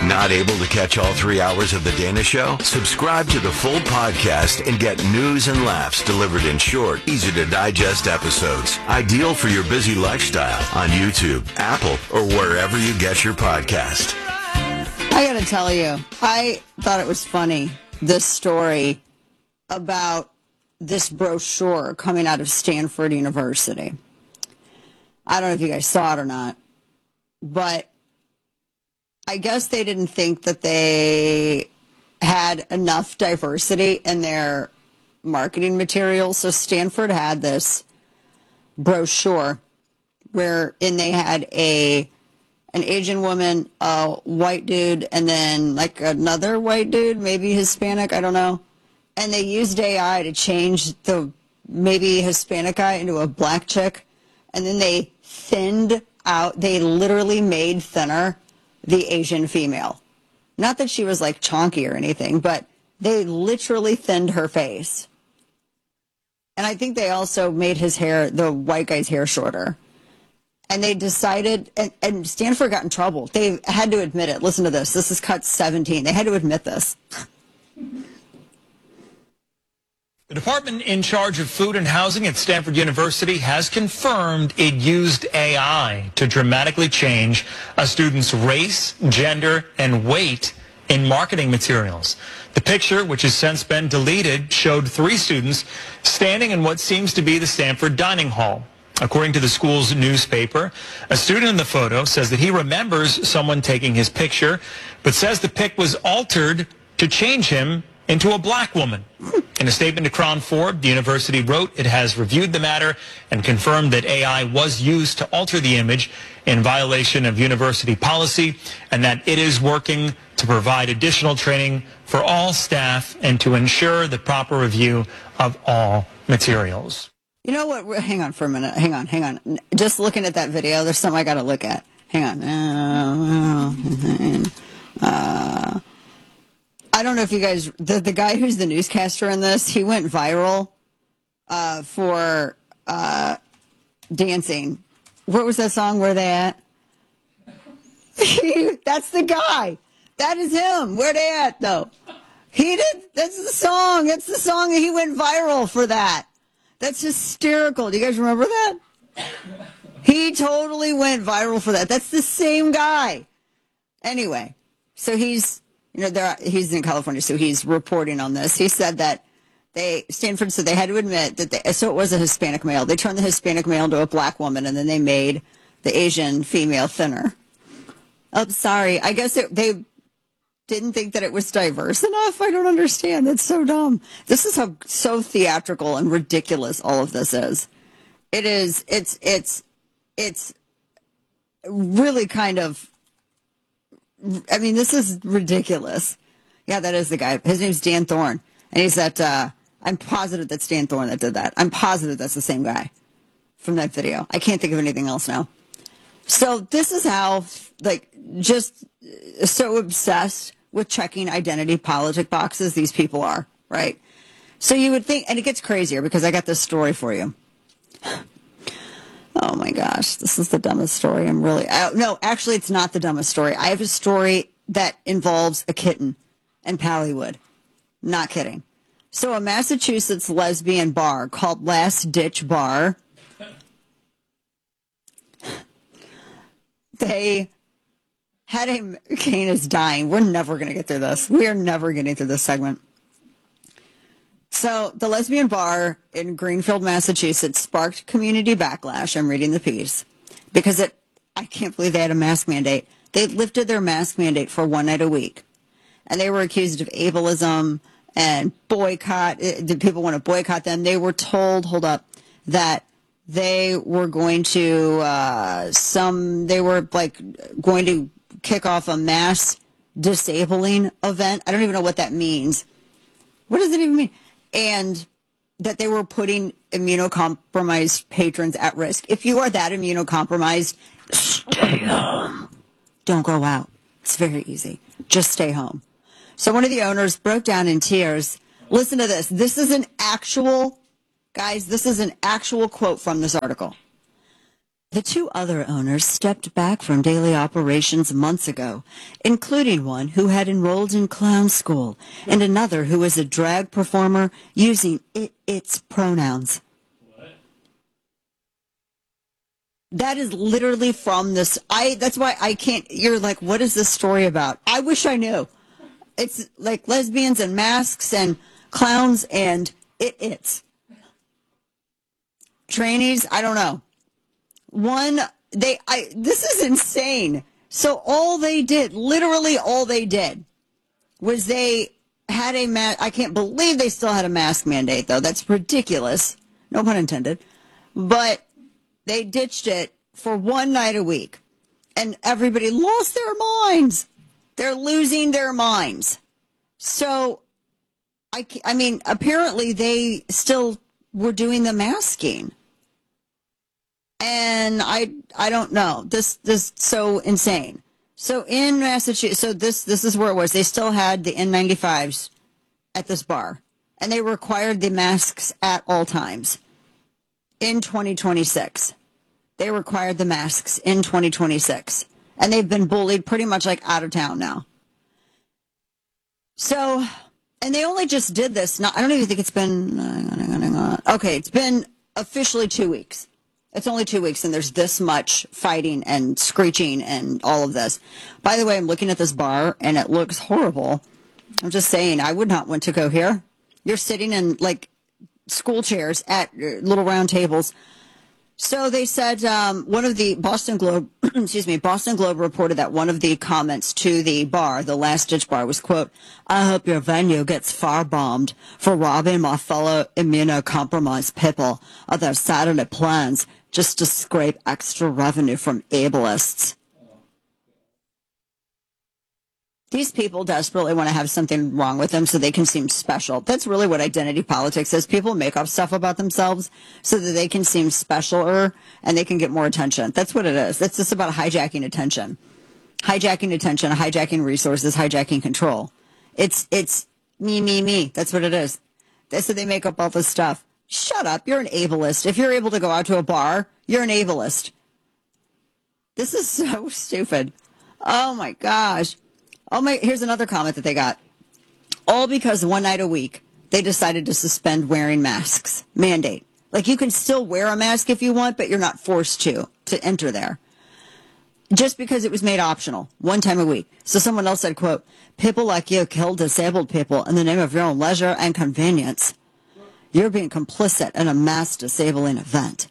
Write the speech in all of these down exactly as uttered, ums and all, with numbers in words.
Not able to catch all three hours of The Dana Show? Subscribe to the full podcast and get news and laughs delivered in short, easy-to-digest episodes. Ideal for your busy lifestyle on YouTube, Apple, or wherever you get your podcast. I gotta tell you, I thought it was funny, this story about this brochure coming out of Stanford University. I don't know if you guys saw it or not, but I guess they didn't think that they had enough diversity in their marketing materials. So Stanford had this brochure wherein they had a an Asian woman, a white dude, and then like another white dude, maybe Hispanic, I don't know. And they used A I to change the maybe Hispanic guy into a black chick. And then they thinned out, they literally made thinner the Asian female. Not that she was like chonky or anything, but they literally thinned her face. And I think they also made his hair, the white guy's hair, shorter. And they decided, and, and Stanford got in trouble. They had to admit it. Listen to this. This is cut seventeen. They had to admit this. The department in charge of food and housing at Stanford University has confirmed it used A I to dramatically change a student's race, gender, and weight in marketing materials. The picture, which has since been deleted, showed three students standing in what seems to be the Stanford dining hall. According to the school's newspaper, a student in the photo says that he remembers someone taking his picture, but says the pic was altered to change him into a black woman. In a statement to Crown four, the university wrote it has reviewed the matter and confirmed that A I was used to alter the image in violation of university policy, and that it is working to provide additional training for all staff and to ensure the proper review of all materials. You know what? Hang on for a minute. Hang on, hang on. Just looking at that video, there's something I got to look at. Hang on. Uh, uh, I don't know if you guys, the, the guy who's the newscaster in this, he went viral uh, for uh, dancing. What was that song? Where they at? That's the guy. That is him. Where they at, though? He did. That's the song. That's the song. He went viral for that. That's hysterical. Do you guys remember that? He totally went viral for that. That's the same guy. Anyway, so he's, you know, there he's in California, so he's reporting on this. He said that they, Stanford said they had to admit that they, so it was a Hispanic male. They turned the Hispanic male into a black woman, and then they made the Asian female thinner. Oh, sorry. I guess it, they didn't think that it was diverse enough. I don't understand. That's so dumb. This is how so theatrical and ridiculous all of this is. It is. It's. It's. It's really kind of. I mean, this is ridiculous. Yeah, that is the guy. His name's Dan Thorne, and he's that. Uh, I'm positive that's Dan Thorne that did that. I'm positive that's the same guy from that video. I can't think of anything else now. So this is how, like, just so obsessed with checking identity politic boxes these people are, right? So you would think, and it gets crazier because I got this story for you. Oh my gosh, this is the dumbest story. I'm really, I, no, actually it's not the dumbest story. I have a story that involves a kitten and Pallywood. Not kidding. So a Massachusetts lesbian bar called Last Ditch Bar, they had a, Kane is dying. We're never going to get through this. We are never getting through this segment. So the lesbian bar in Greenfield, Massachusetts sparked community backlash. I'm reading the piece because it, I can't believe they had a mask mandate. They lifted their mask mandate for one night a week, and they were accused of ableism and boycott. Did people want to boycott them? They were told, hold up, that they were going to uh, some. They were like going to kick off a mass disabling event. I don't even know what that means. What does it even mean? And that they were putting immunocompromised patrons at risk. If you are that immunocompromised, stay home. Don't go out. It's very easy. Just stay home. So one of the owners broke down in tears. Listen to this. This is an actual, guys, this is an actual quote from this article. The two other owners stepped back from daily operations months ago, including one who had enrolled in clown school and another who was a drag performer using it, its pronouns. What? That is literally from this. I. That's why I can't. You're like, what is this story about? I wish I knew. It's like lesbians and masks and clowns and it, its. Trainees, I don't know. One, they, I, this is insane. So all they did, literally all they did, was they had a mask. I can't believe they still had a mask mandate, though. That's ridiculous. No pun intended. But they ditched it for one night a week. And everybody lost their minds. They're losing their minds. So, I, I mean, apparently they still were doing the masking. And I I don't know. This this so insane. So in Massachusetts, so this this is where it was. They still had the N ninety-fives at this bar, and they required the masks at all times. In twenty twenty-six, they required the masks in twenty twenty-six, and they've been bullied pretty much like out of town now. So, and they only just did this. Not I don't even think it's been. Hang on, hang on, hang on. Okay, it's been officially two weeks. It's only two weeks, and there's this much fighting and screeching and all of this. By the way, I'm looking at this bar, and it looks horrible. I'm just saying, I would not want to go here. You're sitting in, like, school chairs at little round tables. So they said um, one of the Boston Globe, excuse me, Boston Globe reported that one of the comments to the bar, the Last Ditch Bar, was, quote, "I hope your venue gets firebombed for robbing my fellow immunocompromised people of their Saturday plans just to scrape extra revenue from ableists." These people desperately want to have something wrong with them so they can seem special. That's really what identity politics is. People make up stuff about themselves so that they can seem specialer and they can get more attention. That's what it is. That's just about hijacking attention. Hijacking attention, hijacking resources, hijacking control. It's it's me, me, me. That's what it is. That's so they make up all this stuff. Shut up. You're an ableist. If you're able to go out to a bar, you're an ableist. This is so stupid. Oh, my gosh. Oh, my. Here's another comment that they got. All because one night a week, they decided to suspend wearing masks. Mandate. Like, you can still wear a mask if you want, but you're not forced to, to enter there. Just because it was made optional, one time a week. So someone else said, quote, "People like you kill disabled people in the name of your own leisure and convenience. You're being complicit in a mass disabling event."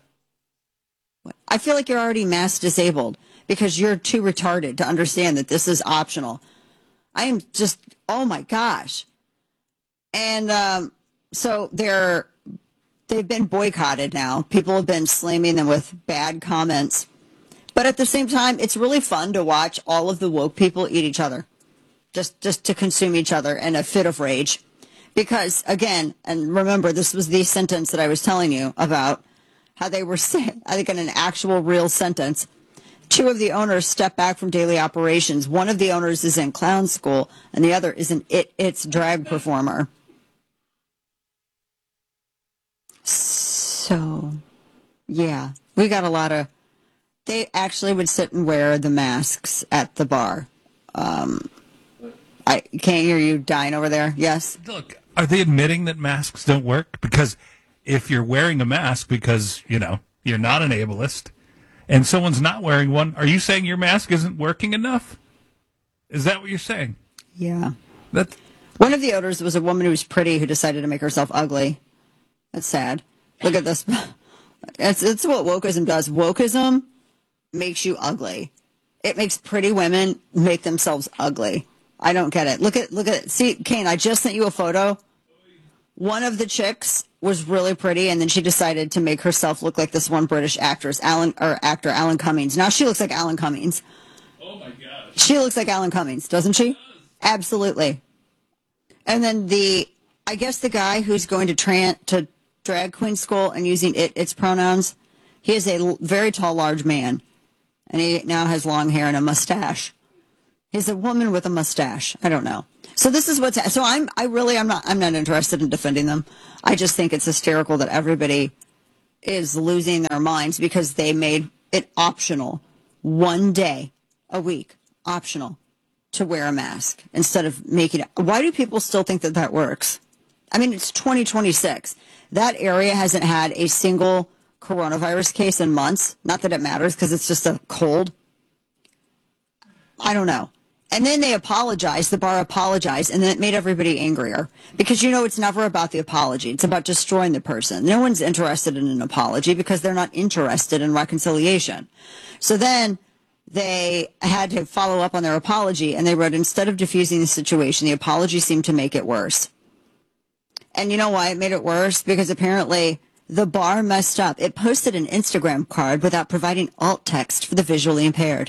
I feel like you're already mass disabled because you're too retarded to understand that this is optional. I am just, oh my gosh. And um, so they're, they've been boycotted now. People have been slamming them with bad comments. But at the same time, it's really fun to watch all of the woke people eat each other. Just, just to consume each other in a fit of rage. Because, again, and remember, this was the sentence that I was telling you about, how they were saying, I think in an actual real sentence, two of the owners stepped back from daily operations. One of the owners is in clown school, and the other is an it, it's drag performer. So, yeah, we got a lot of, they actually would sit and wear the masks at the bar. Um, I can't hear you dying over there. Yes? Look, are they admitting that masks don't work? Because if you're wearing a mask because, you know, you're not an ableist and someone's not wearing one, are you saying your mask isn't working enough? Is that what you're saying? Yeah. That One of the owners was a woman who was pretty who decided to make herself ugly. That's sad. Look at this. It's, it's what wokeism does. Wokeism makes you ugly. It makes pretty women make themselves ugly. I don't get it. Look at, look at it. See, Kane, I just sent you a photo. One of the chicks was really pretty, and then she decided to make herself look like this one British actress, Alan, or actor, Alan Cummings. Now she looks like Alan Cummings. Oh my gosh. She looks like Alan Cummings, doesn't she? Absolutely. And then the, I guess the guy who's going to tran to drag queen school and using it, its pronouns, he is a l- very tall, large man, and he now has long hair and a mustache. He's a woman with a mustache. I don't know. So this is what's so I'm I really I'm not I'm not interested in defending them. I just think it's hysterical that everybody is losing their minds because they made it optional one day a week, optional to wear a mask instead of making it. Why do people still think that that works? I mean, it's twenty twenty-six. That area hasn't had a single coronavirus case in months. Not that it matters because it's just a cold. I don't know. And then they apologized, the bar apologized, and then it made everybody angrier. Because, you know, it's never about the apology. It's about destroying the person. No one's interested in an apology because they're not interested in reconciliation. So then they had to follow up on their apology, and they wrote, instead of diffusing the situation, the apology seemed to make it worse. And you know why it made it worse? Because apparently the bar messed up. It posted an Instagram card without providing alt text for the visually impaired.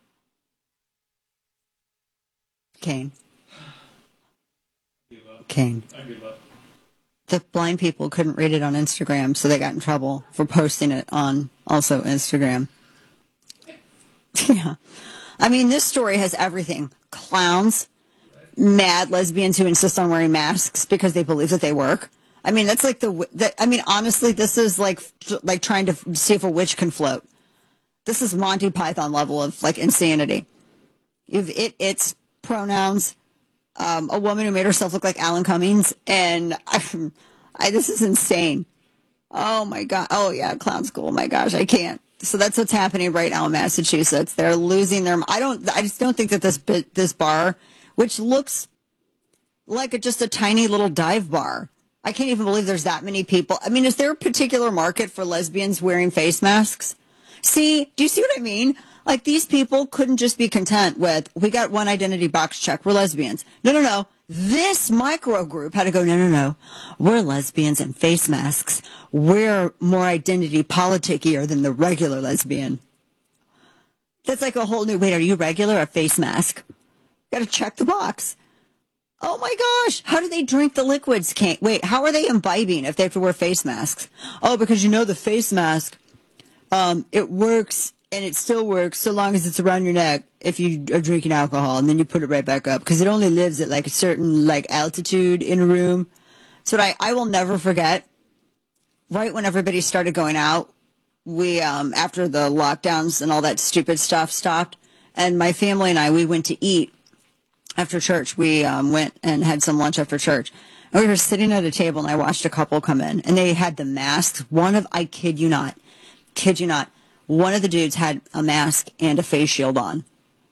Kane. Kane. The blind people couldn't read it on Instagram, so they got in trouble for posting it on also Instagram. Yeah. I mean, this story has everything. Clowns, mad lesbians who insist on wearing masks because they believe that they work. I mean, that's like the, the I mean, honestly, this is like like trying to see if a witch can float. This is Monty Python level of like insanity. If it it's pronouns, um, a woman who made herself look like Alan Cummings, and I, I, this is insane. Oh my god! Oh yeah, clown school. My gosh, I can't. So that's what's happening right now in Massachusetts. They're losing their. I don't. I just don't think that this this bar, which looks like a, just a tiny little dive bar. I can't even believe there's that many people. I mean, is there a particular market for lesbians wearing face masks? See, do you see what I mean? Like, these people couldn't just be content with, we got one identity box check, we're lesbians. No, no, no. This micro group had to go, no, no, no. We're lesbians and face masks. We're more identity politickier than the regular lesbian. That's like a whole new, wait, are you regular or face mask? Got to check the box. Oh my gosh. How do they drink the liquids? Can't wait. How are they imbibing if they have to wear face masks? Oh, because you know the face mask, um, it works. And it still works so long as it's around your neck if you are drinking alcohol, and then you put it right back up because it only lives at like a certain like altitude in a room. So I, I will never forget. Right when everybody started going out, we um, after the lockdowns and all that stupid stuff stopped, and my family and I, we went to eat after church. We um, went and had some lunch after church. And we were sitting at a table, and I watched a couple come in, and they had the masks. One of, I kid you not, kid you not. One of the dudes had a mask and a face shield on.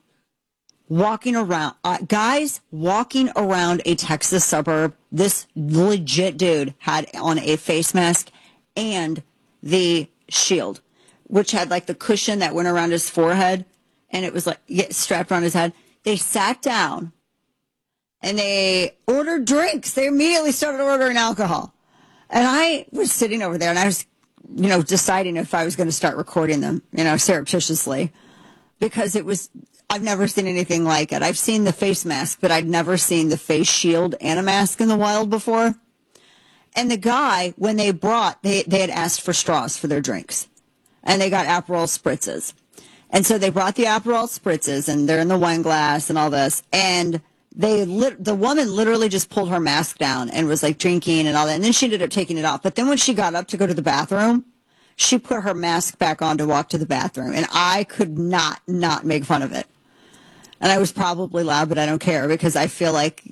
Walking around, uh, guys walking around a Texas suburb, this legit dude had on a face mask and the shield, which had like the cushion that went around his forehead, and it was like yeah, strapped around his head. They sat down and they ordered drinks. They immediately started ordering alcohol. And I was sitting over there, and I was you know, deciding if I was going to start recording them, you know, surreptitiously, because it was, I've never seen anything like it. I've seen the face mask, but I'd never seen the face shield and a mask in the wild before. And the guy, when they brought, they, they had asked for straws for their drinks, and they got Aperol spritzes. And so they brought the Aperol spritzes, and they're in the wine glass and all this. And they lit, the woman literally just pulled her mask down and was like drinking and all that. And then she ended up taking it off. But then when she got up to go to the bathroom, she put her mask back on to walk to the bathroom. And I could not, not make fun of it. And I was probably loud, but I don't care because I feel like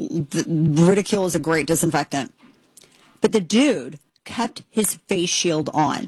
ridicule is a great disinfectant. But the dude kept his face shield on.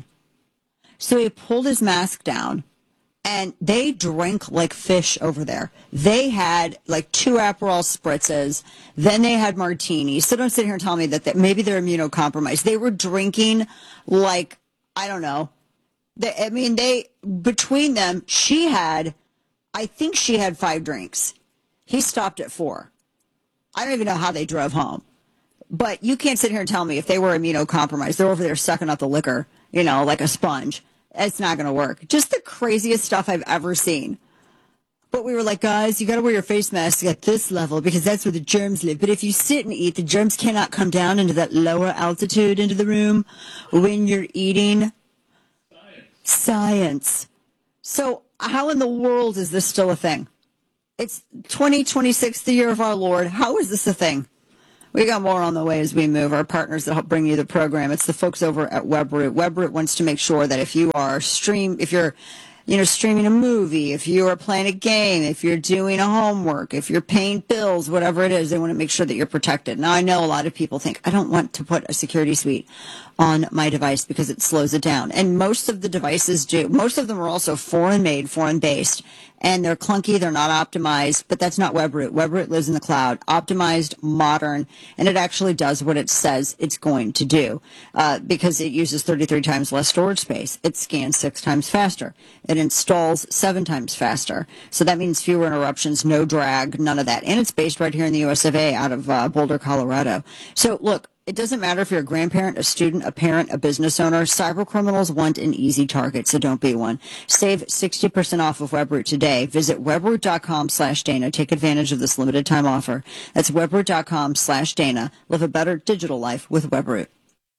So he pulled his mask down. And they drank like fish over there. They had like two Aperol spritzes. Then they had martinis. So don't sit here and tell me that they, maybe they're immunocompromised. They were drinking like, I don't know. They, I mean, they, between them, she had, I think she had five drinks. He stopped at four. I don't even know how they drove home. But you can't sit here and tell me if they were immunocompromised. They're over there sucking up the liquor, you know, like a sponge. It's not going to work. Just the craziest stuff I've ever seen. But we were like, guys, you got to wear your face mask at this level because that's where the germs live. But if you sit and eat, the germs cannot come down into that lower altitude into the room when you're eating. Science. Science. So how in the world is this still a thing? It's twenty twenty-six, the year of our Lord. How is this a thing? We got more on the way as we move. Our partners that help bring you the program. It's the folks over at WebRoot. WebRoot wants to make sure that if you are stream, if you're you know, streaming a movie, if you are playing a game, if you're doing a homework, if you're paying bills, whatever it is, they want to make sure that you're protected. Now, I know a lot of people think, I don't want to put a security suite on my device because it slows it down. And most of the devices do. Most of them are also foreign made, foreign based, and they're clunky, they're not optimized, but that's not WebRoot. WebRoot lives in the cloud, optimized, modern, and it actually does what it says it's going to do uh, because it uses thirty-three times less storage space. It scans six times faster. It installs seven times faster. So that means fewer interruptions, no drag, none of that. And it's based right here in the U S of A out of uh, Boulder, Colorado. So look, it doesn't matter if you're a grandparent, a student, a parent, a business owner. Cyber criminals want an easy target, so don't be one. Save sixty percent off of WebRoot today. Visit webroot.com slash Dana. Take advantage of this limited time offer. That's webroot.com slash Dana. Live a better digital life with WebRoot.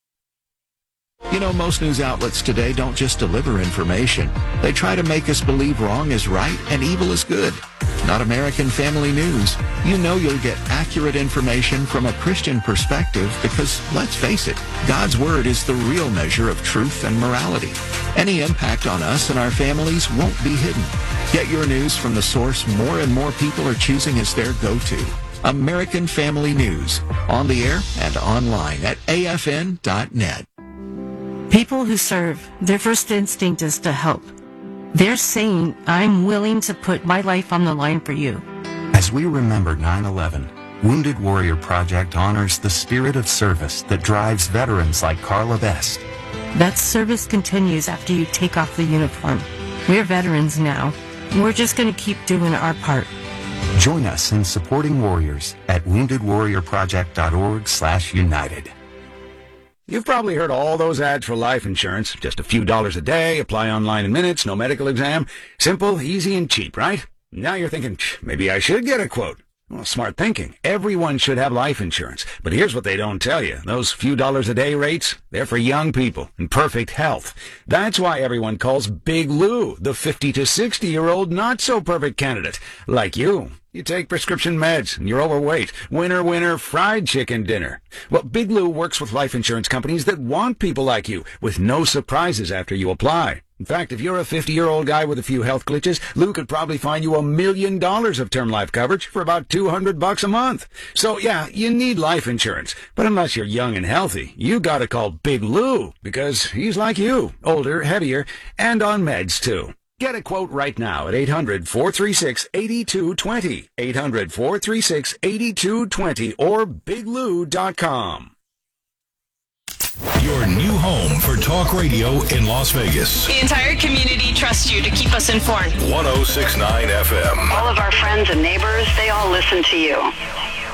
You know, most news outlets today don't just deliver information. They try to make us believe wrong is right and evil is good. Not American Family News. You know you'll get accurate information from a Christian perspective because, let's face it, God's Word is the real measure of truth and morality. Any impact on us and our families won't be hidden. Get your news from the source more and more people are choosing as their go-to. American Family News. On the air and online at A F N dot net. People who serve, their first instinct is to help. They're saying, I'm willing to put my life on the line for you. As we remember nine eleven, Wounded Warrior Project honors the spirit of service that drives veterans like Carla Best. That service continues after you take off the uniform. We're veterans now. We're just going to keep doing our part. Join us in supporting warriors at wounded warrior project dot org slash united. You've probably heard all those ads for life insurance. Just a few dollars a day, apply online in minutes, no medical exam. Simple, easy, and cheap, right? Now you're thinking, maybe I should get a quote. Well, smart thinking. Everyone should have life insurance. But here's what they don't tell you. Those few dollars a day rates, they're for young people in perfect health. That's why everyone calls Big Lou the fifty to sixty-year-old not-so-perfect candidate, like you. You take prescription meds, and you're overweight. Winner, winner, fried chicken dinner. Well, Big Lou works with life insurance companies that want people like you, with no surprises after you apply. In fact, if you're a fifty-year-old guy with a few health glitches, Lou could probably find you a million dollars of term life coverage for about two hundred bucks a month. So, yeah, you need life insurance. But unless you're young and healthy, you gotta call Big Lou, because he's like you, older, heavier, and on meds, too. Get a quote right now at eight hundred, four three six, eight two two zero, eight hundred, four three six, eight two two zero, or big lou dot com. Your new home for talk radio in Las Vegas. The entire community trusts you to keep us informed. one oh six point nine F M. All of our friends and neighbors, they all listen to you.